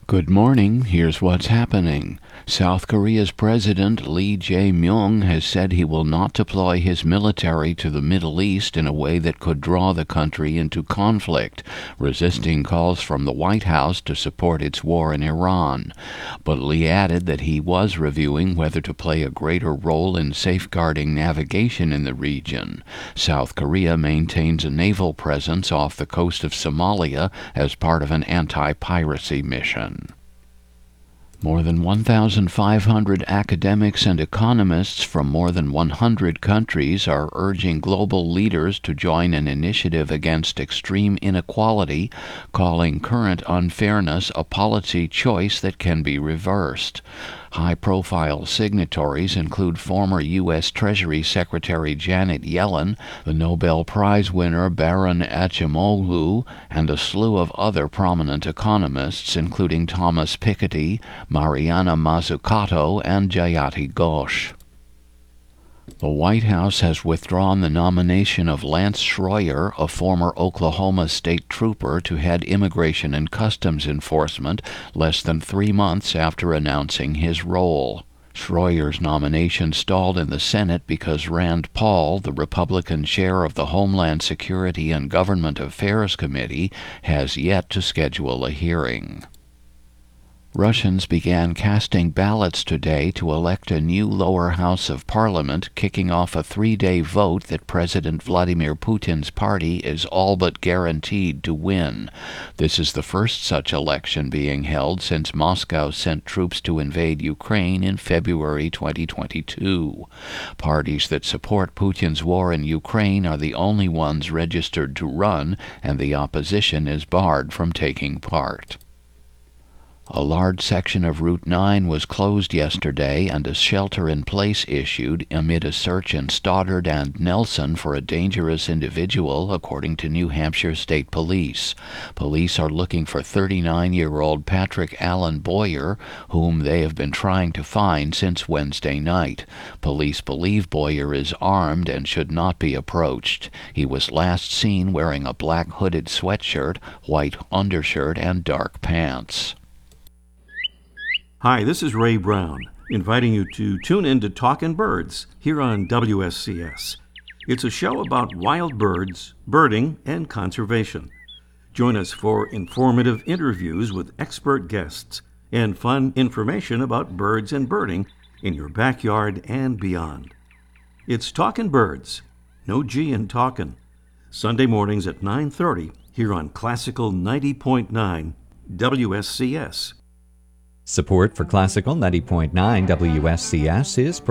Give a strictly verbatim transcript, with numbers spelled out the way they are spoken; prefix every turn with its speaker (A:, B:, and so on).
A: Good morning. Here's what's happening. South Korea's President Lee Jae-myung has said he will not deploy his military to the Middle East in a way that could draw the country into conflict, resisting calls from the White House to support its war in Iran. But Lee added that he was reviewing whether to play a greater role in safeguarding navigation in the region. South Korea maintains a naval presence off the coast of Somalia as part of an anti-piracy mission. More than one thousand five hundred academics and economists from more than one hundred countries are urging global leaders to join an initiative against extreme inequality, calling current unfairness a policy choice that can be reversed. High-profile signatories include former U S Treasury Secretary Janet Yellen, the Nobel Prize winner Baron Acemoglu, and a slew of other prominent economists, including Thomas Piketty, Mariana Mazzucato, and Jayati Ghosh. The White House has withdrawn the nomination of Lance Schroyer, a former Oklahoma State trooper, to head Immigration and Customs Enforcement less than three months after announcing his role. Schroyer's nomination stalled in the Senate because Rand Paul, the Republican chair of the Homeland Security and Government Affairs Committee, has yet to schedule a hearing. Russians began casting ballots today to elect a new lower house of parliament, kicking off a three-day vote that President Vladimir Putin's party is all but guaranteed to win. This is the first such election being held since Moscow sent troops to invade Ukraine in February twenty twenty-two. Parties that support Putin's war in Ukraine are the only ones registered to run, and the opposition is barred from taking part. A large section of Route nine was closed yesterday and a shelter-in-place issued amid a search in Stoddard and Nelson for a dangerous individual, according to New Hampshire State Police. Police are looking for thirty-nine-year-old Patrick Allen Boyer, whom they have been trying to find since Wednesday night. Police believe Boyer is armed and should not be approached. He was last seen wearing a black hooded sweatshirt, white undershirt, and dark pants.
B: Hi, this is Ray Brown, inviting you to tune in to Talkin' Birds here on W S C S. It's a show about wild birds, birding, and conservation. Join us for informative interviews with expert guests and fun information about birds and birding in your backyard and beyond. It's Talkin' Birds, no G in talkin', Sunday mornings at nine thirty here on Classical ninety point nine W S C S.
C: Support for Classical ninety point nine W S C S is